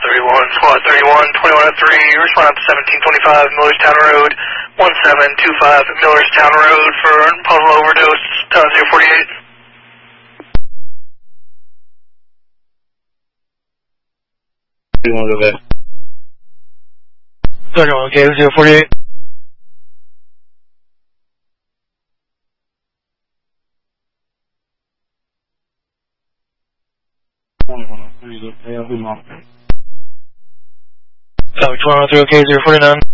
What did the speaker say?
31, squad 31, 2103, respond up to 1725 Millerstown Road, 1725 Millerstown Road for puzzle overdose, 048. You want to go back? Okay, 048. Oh, 2103, okay, 049.